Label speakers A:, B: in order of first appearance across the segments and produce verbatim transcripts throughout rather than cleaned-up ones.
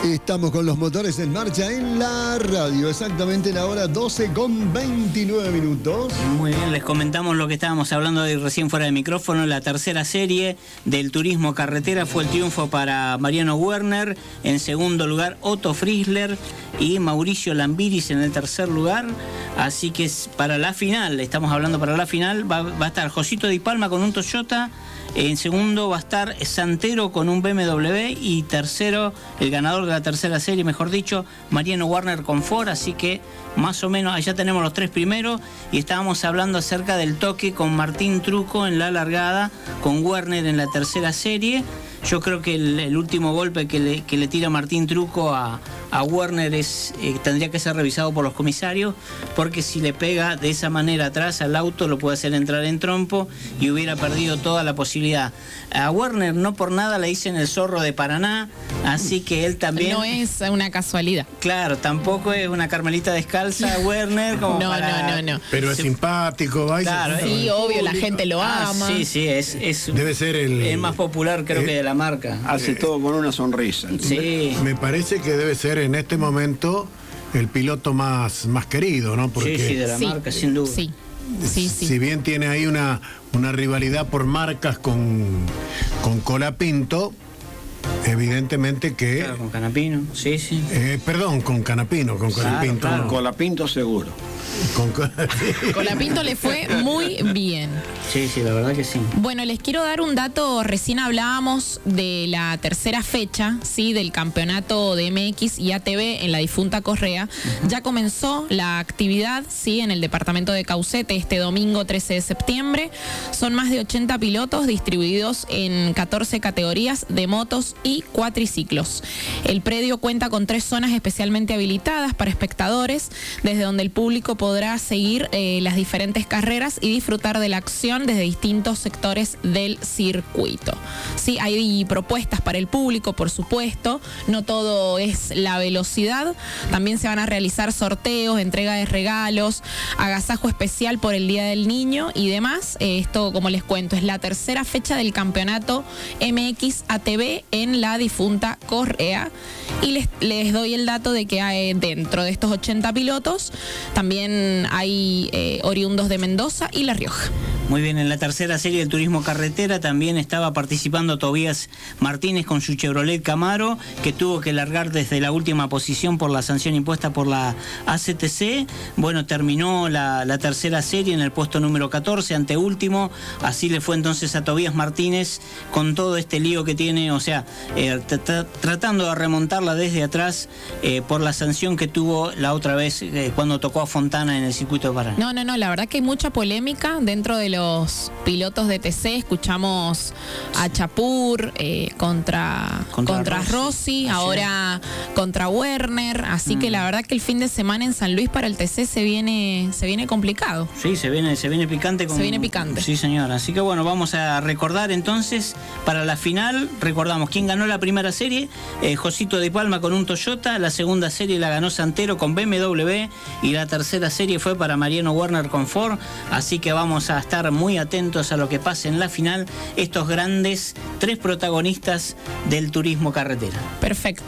A: Estamos con los motores en marcha en la radio, exactamente la hora doce con veintinueve minutos.
B: Muy bien, les comentamos lo que estábamos hablando hoy recién fuera de micrófono. La tercera serie del turismo carretera fue el triunfo para Mariano Werner. En segundo lugar, Otto Frizzler y Mauricio Lambiris en el tercer lugar. Así que para la final, estamos hablando para la final, va, va a estar Josito Di Palma con un Toyota. En segundo va a estar Santero con un B M W y tercero, el ganador de la tercera serie, mejor dicho, Mariano Werner con Ford. Así que más o menos allá tenemos los tres primeros y estábamos hablando acerca del toque con Martín Truco en la largada, con Werner en la tercera serie. Yo creo que el, el último golpe que le, que le tira Martín Truco a, a Werner es, eh, tendría que ser revisado por los comisarios, porque si le pega de esa manera atrás al auto lo puede hacer entrar en trompo y hubiera perdido toda la posibilidad. A Werner no por nada le dicen el zorro de Paraná, así que él también...
C: No es una casualidad.
B: Claro, tampoco es una Carmelita descalza Werner. Como
C: no,
B: para...
C: no, no, no.
D: Pero es
B: Se...
D: simpático, ¿va?
B: Claro,
C: sí, obvio, la gente lo
B: ah,
C: ama.
B: Sí, sí, es, es...
D: Debe ser el...
B: el más popular, creo eh, que de la marca.
E: Hace eh, todo con una sonrisa.
B: Sí.
D: Me parece que debe ser en este momento el piloto más, más querido, ¿no? Porque
B: sí, sí, de la
C: sí,
B: marca, sin duda.
C: Sí. Sí, sí.
D: Si bien tiene ahí una, una rivalidad por marcas con, con Colapinto, evidentemente que...
B: Claro, con Canapino, sí, sí.
D: Eh, perdón, con Canapino, con
B: claro,
D: Colapinto.
B: Claro.
D: No.
E: Colapinto seguro.
D: Con
C: Colapinto le fue muy bien.
B: Sí, sí, la verdad que sí.
C: Bueno, les quiero dar un dato. Recién hablábamos de la tercera fecha, ¿sí? Del campeonato de M X y A T V en la difunta Correa. Uh-huh. Ya comenzó la actividad, ¿sí? En el departamento de Caucete este domingo trece de septiembre. Son más de ochenta pilotos distribuidos en catorce categorías de motos y cuatriciclos. El predio cuenta con tres zonas especialmente habilitadas para espectadores, desde donde el público podrá seguir eh, las diferentes carreras y disfrutar de la acción desde distintos sectores del circuito. Sí, hay propuestas para el público, por supuesto, no todo es la velocidad, también se van a realizar sorteos, entrega de regalos, agasajo especial por el Día del Niño y demás. Eh, esto, como les cuento, es la tercera fecha del campeonato M X A T V en la difunta Correa, y les, les doy el dato de que hay, dentro de estos ochenta pilotos también hay eh, oriundos de Mendoza y La Rioja.
B: Muy bien, en la tercera serie del turismo carretera también estaba participando Tobías Martínez con su Chevrolet Camaro, que tuvo que largar desde la última posición por la sanción impuesta por la A C T C. Bueno, terminó la, la tercera serie en el puesto número catorce, anteúltimo. Así le fue entonces a Tobías Martínez con todo este lío que tiene, o sea, eh, tratando de remontarla desde atrás eh, por la sanción que tuvo la otra vez eh, cuando tocó a Fontana en el circuito de Paraná.
C: No, no, no, la verdad que hay mucha polémica dentro de los pilotos de T C. Escuchamos a Chapur eh, contra, contra, contra Rossi, Rossi ahora contra Werner, así mm. que la verdad que el fin de semana en San Luis para el T C se viene se viene complicado.
B: Sí, se viene, se viene picante. Con...
C: Se viene picante.
B: Sí, señora. Así que bueno, vamos a recordar entonces, para la final, recordamos quién ganó la primera serie, eh, Josito Di Palma con un Toyota, la segunda serie la ganó Santero con B M W y la tercera serie fue para Mariano Werner con Ford, así que vamos a estar muy atentos a lo que pase en la final, estos grandes tres protagonistas del turismo carretera.
C: Perfecto.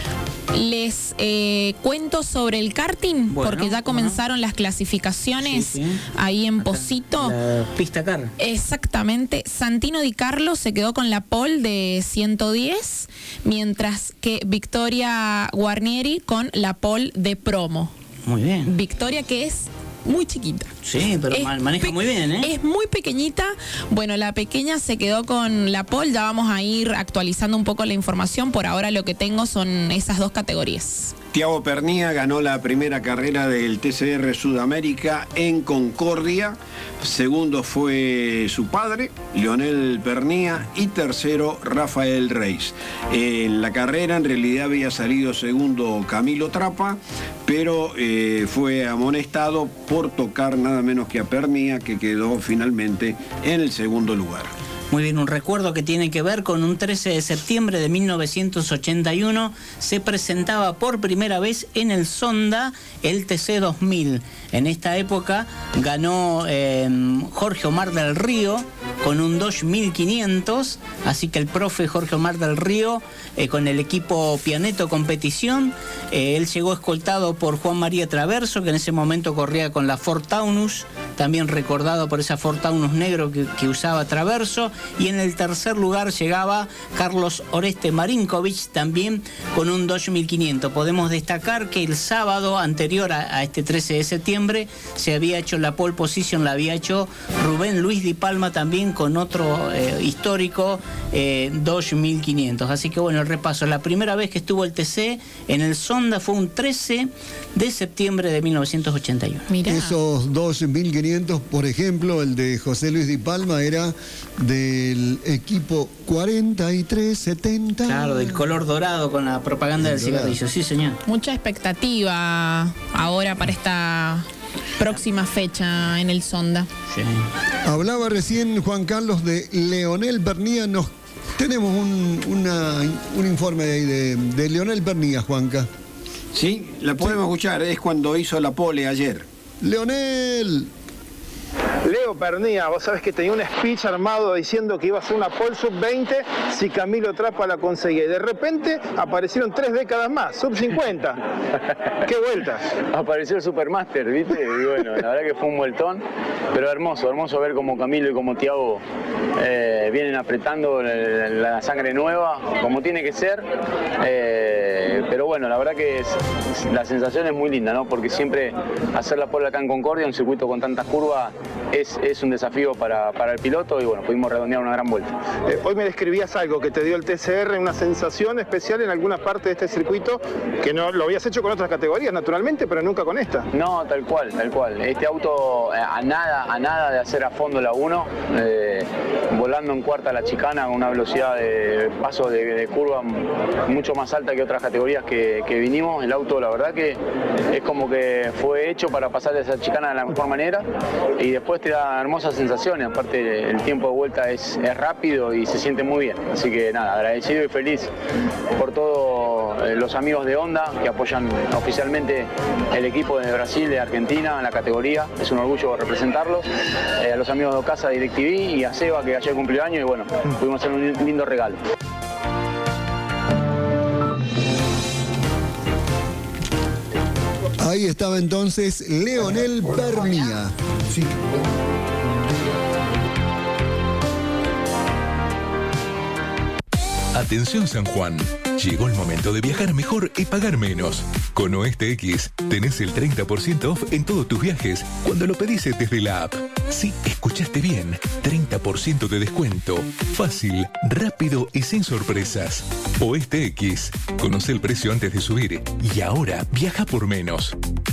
C: Les eh, cuento sobre el karting, bueno, porque ya comenzaron bueno. las clasificaciones sí, sí. ahí en Acá, Pocito.
B: La pista car.
C: Exactamente. Santino Di Carlo se quedó con la pole de ciento diez, mientras que Victoria Guarnieri con la pole de promo.
B: Muy bien.
C: Victoria, que es muy chiquita.
B: Sí, pero es maneja muy bien, ¿eh?
C: Es muy pequeñita. Bueno, la pequeña se quedó con la pole. Ya vamos a ir actualizando un poco la información. Por ahora lo que tengo son esas dos categorías.
E: Tiago Pernía ganó la primera carrera del T C R Sudamérica en Concordia. Segundo fue su padre, Leonel Pernía, y tercero, Rafael Reis. En la carrera en realidad había salido segundo Camilo Trapa, pero eh, fue amonestado por tocar nada menos que a Pernía, que quedó finalmente en el segundo lugar.
B: Muy bien, un recuerdo que tiene que ver con un trece de septiembre de mil novecientos ochenta y uno, se presentaba por primera vez en el Sonda el T C dos mil. En esta época ganó eh, Jorge Omar del Río con un Dodge mil quinientos, así que el profe Jorge Omar del Río eh, con el equipo Pianeto Competición, eh, él llegó escoltado por Juan María Traverso, que en ese momento corría con la Ford Taunus, también recordado por esa Ford Taunus negro que, que usaba Traverso, y en el tercer lugar llegaba Carlos Oreste Marinkovic, también con un Dodge mil quinientos. Podemos destacar que el sábado anterior a, a este trece de septiembre se había hecho la pole position, la había hecho Rubén Luis Di Palma también con otro eh, histórico eh, Dodge mil quinientos. Así que bueno, el repaso, la primera vez que estuvo el T C en el Sonda fue un trece de septiembre de mil novecientos ochenta y uno.
C: Mirá.
A: Esos Dodge mil quinientos, por ejemplo, el de José Luis Di Palma era del equipo cuarenta y tres setenta.
B: Claro, del color dorado con la propaganda del cigarrillo, sí señor.
C: Mucha expectativa ahora para esta próxima fecha en el Sonda.
B: Sí.
A: Hablaba recién Juan Carlos de Leonel Pernía. Nos tenemos un, una, un informe de, ahí de, de Leonel Pernía, Juanca.
E: Sí, la podemos sí. escuchar, es cuando hizo la pole ayer.
A: Leonel.
F: Leo Pernía, vos sabés que tenía un speech armado diciendo que iba a ser una pole sub veinte si Camilo Trapa la conseguía. Y de repente aparecieron tres décadas más, sub cincuenta. ¡Qué vueltas!
G: Apareció el Supermaster, ¿viste? Y bueno, la verdad que fue un vueltón, pero hermoso, hermoso ver cómo Camilo y como Thiago eh, vienen apretando la, la sangre nueva, como tiene que ser. Eh, pero bueno, la verdad que es, la sensación es muy linda, ¿no? Porque siempre hacer la pole acá en Concordia, un circuito con tantas curvas, Es, es un desafío para, para el piloto y bueno, pudimos redondear una gran vuelta.
F: Eh, hoy me describías algo que te dio el T C R, una sensación especial en alguna parte de este circuito que no lo habías hecho con otras categorías naturalmente, pero nunca con esta.
G: No, tal cual, tal cual. Este auto eh, a nada, a nada de hacer a fondo la uno, eh, volando en cuarta la chicana con una velocidad de paso de, de curva mucho más alta que otras categorías que, que vinimos. El auto la verdad que es como que fue hecho para pasar de esa chicana de la mejor manera y después te da hermosas sensaciones, aparte el tiempo de vuelta es, es rápido y se siente muy bien, así que nada, agradecido y feliz por todos los amigos de Honda que apoyan oficialmente el equipo de Brasil, de Argentina en la categoría, es un orgullo representarlos, eh, a los amigos de Ocasa, DirecTV y a Seba que ayer cumplió año y bueno, pudimos hacer un lindo regalo.
A: Ahí estaba entonces Leonel Pernía. Sí.
H: Atención San Juan, llegó el momento de viajar mejor y pagar menos. Con Oeste X tenés el treinta por ciento off en todos tus viajes cuando lo pedís desde la app. Sí, escuchaste bien, treinta por ciento de descuento. Fácil, rápido y sin sorpresas. Oeste X, conoce el precio antes de subir y ahora viaja por menos.